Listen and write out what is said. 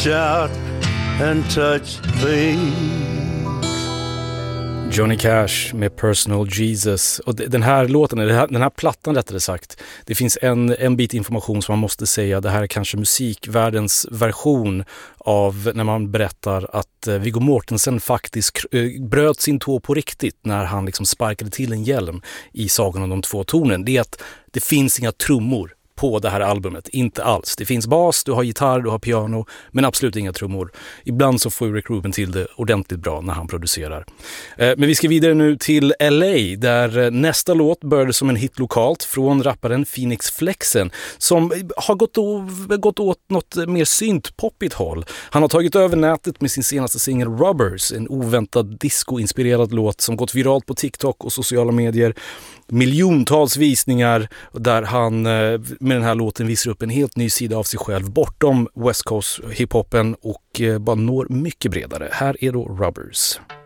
reach out and touch things. Johnny Cash med Personal Jesus. Och den här låten, den här plattan rättare sagt, det finns en bit information som man måste säga. Det här är kanske musikvärldens version av när man berättar att Viggo Mortensen faktiskt bröt sin tå på riktigt när han liksom sparkade till en hjälm i Sagan om de två tornen. Det är att det finns inga trummor på det här albumet, inte alls. Det finns bas, du har gitarr, du har piano, men absolut inga trummor. Ibland så får Rick Rubin till det ordentligt bra när han producerar. Men vi ska vidare nu till LA, där nästa låt började som en hit lokalt från rapparen Phoenix Flexen, som har gått åt något mer syntpoppigt håll. Han har tagit över nätet med sin senaste singel Rubbers, en oväntad disco-inspirerad låt som gått viralt på TikTok och sociala medier. Miljontals visningar där han med den här låten visar upp en helt ny sida av sig själv bortom West Coast hiphopen och bara når mycket bredare. Här är då Rubbers.